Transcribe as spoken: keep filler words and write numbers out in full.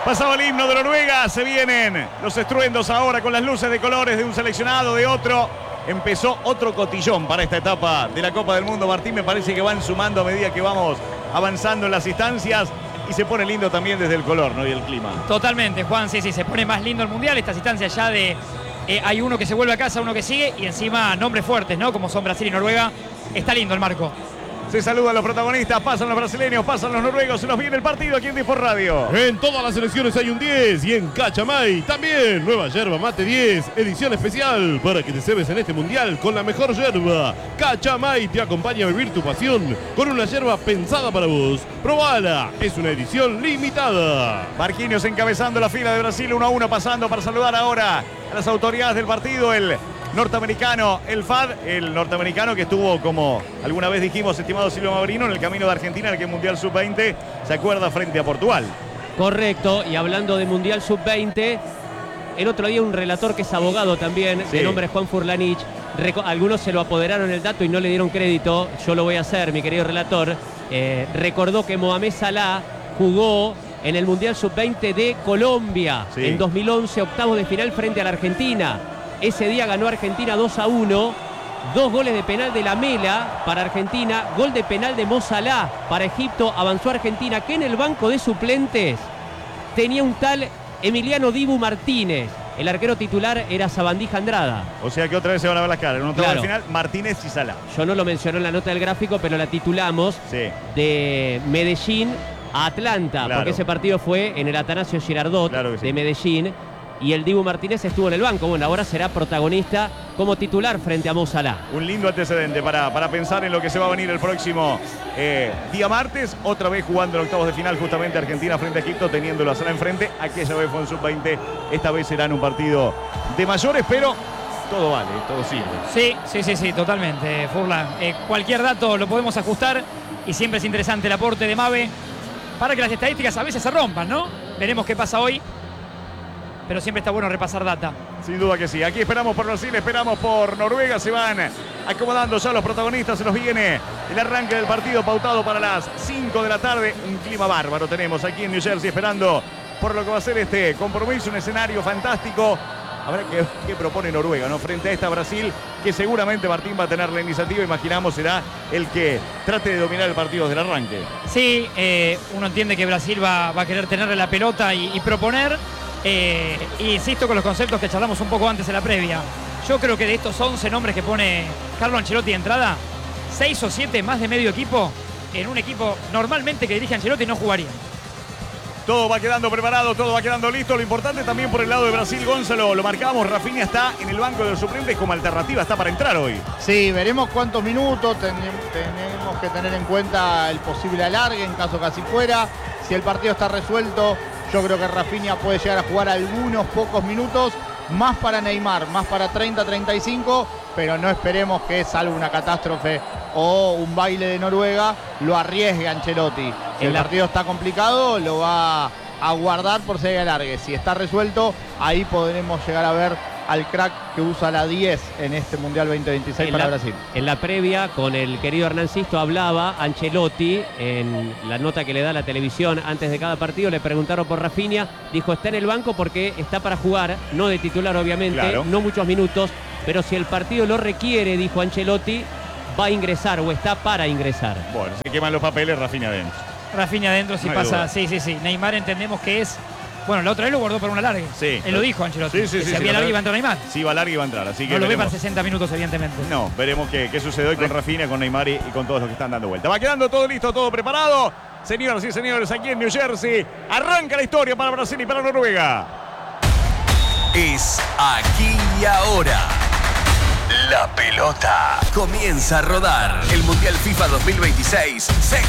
Pasaba el himno de Noruega, se vienen los estruendos ahora con las luces de colores de un seleccionado, de otro. Empezó otro cotillón para esta etapa de la Copa del Mundo. Martín, me parece que van sumando a medida que vamos avanzando en las instancias y se pone lindo también desde el color, ¿no? Y el clima. Totalmente, Juan, sí, sí, se pone más lindo el Mundial. Estas instancias ya de... Eh, hay uno que se vuelve a casa, uno que sigue y encima nombres fuertes, ¿no? Como son Brasil y Noruega. Está lindo el marco. Se saludan los protagonistas, pasan los brasileños, pasan los noruegos, se nos viene el partido aquí en Disport Radio. En todas las selecciones hay un diez y en Cachamay también. Nueva yerba mate diez, edición especial para que te cebes en este mundial con la mejor yerba. Cachamay te acompaña a vivir tu pasión con una yerba pensada para vos. Probala, es una edición limitada. Marquinhos encabezando la fila de Brasil, uno a uno pasando para saludar ahora a las autoridades del partido. El norteamericano, el F A D, el norteamericano que estuvo, como alguna vez dijimos, estimado Silvio Maurino, en el camino de Argentina, en el que Mundial sub veinte se acuerda frente a Portugal. Correcto, y hablando de Mundial sub veinte, el otro día un relator que es abogado también, sí, de nombre Juan Furlanich, algunos se lo apoderaron el dato y no le dieron crédito, yo lo voy a hacer, mi querido relator, eh, recordó que Mohamed Salah jugó en el Mundial sub veinte de Colombia, sí, en dos mil once, octavos de final frente a la Argentina. Ese día ganó Argentina dos a uno, dos goles de penal de Lamela para Argentina, gol de penal de Mo Salah para Egipto. Avanzó Argentina, que en el banco de suplentes tenía un tal Emiliano Dibu Martínez. El arquero titular era Sabandija Andrada. O sea que otra vez se van a ver las caras. En un claro. final, Martínez y Salah. Yo no lo mencioné en la nota del gráfico, pero la titulamos, sí, de Medellín a Atlanta, claro, porque ese partido fue en el Atanasio Girardot, claro que sí, de Medellín. Y el Dibu Martínez estuvo en el banco. Bueno, ahora será protagonista como titular frente a Mo Salah. Un lindo antecedente para, para pensar en lo que se va a venir el próximo eh, día martes. Otra vez jugando en octavos de final, justamente Argentina frente a Egipto, teniéndolo a Salah enfrente. Aquella vez fue en sub veinte. Esta vez será en un partido de mayores, pero todo vale, todo sirve. Sí, sí, sí, sí, totalmente, Furlan. Eh, cualquier dato lo podemos ajustar y siempre es interesante el aporte de Mabe para que las estadísticas a veces se rompan, ¿no? Veremos qué pasa hoy, pero siempre está bueno repasar data. Sin duda que sí. Aquí esperamos por Brasil, esperamos por Noruega. Se van acomodando ya los protagonistas. Se nos viene el arranque del partido pautado para las cinco de la tarde. Un clima bárbaro tenemos aquí en New Jersey, esperando por lo que va a ser este compromiso. Un escenario fantástico. A ver qué, qué propone Noruega, ¿no? Frente a esta Brasil, que seguramente Martín va a tener la iniciativa. Imaginamos será el que trate de dominar el partido desde el arranque. Sí, eh, uno entiende que Brasil va, va a querer tenerle la pelota y, y proponer. Eh, insisto con los conceptos que charlamos un poco antes en la previa. Yo creo que de estos once nombres que pone Carlo Ancelotti de entrada, seis o siete más de medio equipo, en un equipo normalmente que dirige Ancelotti no jugaría. Todo va quedando preparado, todo va quedando listo. Lo importante también por el lado de Brasil, Gonzalo, lo marcamos, Rafinha está en el banco de los suplentes como alternativa, está para entrar hoy. Sí, veremos cuántos minutos, ten, tenemos que tener en cuenta el posible alargue en caso que así fuera. Si el partido está resuelto, yo creo que Rafinha puede llegar a jugar algunos pocos minutos, más para Neymar, más para treinta a treinta y cinco, pero no esperemos que, salvo una catástrofe o un baile de Noruega, lo arriesgue Ancelotti. Si el partido está complicado, lo va a guardar por si hay alargue. Si está resuelto, ahí podremos llegar a ver al crack que usa la diez en este Mundial veinte veintiséis para la, Brasil. En la previa, con el querido Hernán Sisto, hablaba Ancelotti en la nota que le da la televisión antes de cada partido. Le preguntaron por Rafinha, dijo está en el banco porque está para jugar, no de titular obviamente, claro, no muchos minutos, pero si el partido lo requiere, dijo Ancelotti, va a ingresar o está para ingresar. Bueno, se queman los papeles, Rafinha adentro. Rafinha adentro si no pasa, duda. sí, sí, sí. Neymar entendemos que es... Bueno, la otra vez lo guardó para una larga. Sí. Él lo dijo, Ancelotti. Sí, sí, que sí. si había sí, larga iba a entrar Neymar. Sí, va larga iba a entrar, así que no lo veremos. ve para sesenta minutos, evidentemente. No, veremos qué, qué sucede hoy con Rafinha, con Neymar y, y con todos los que están dando vuelta. Va quedando todo listo, todo preparado. Señoras y señores, aquí en New Jersey, arranca la historia para Brasil y para Noruega. Es aquí y ahora. La pelota comienza a rodar. El Mundial FIFA dos mil veintiséis se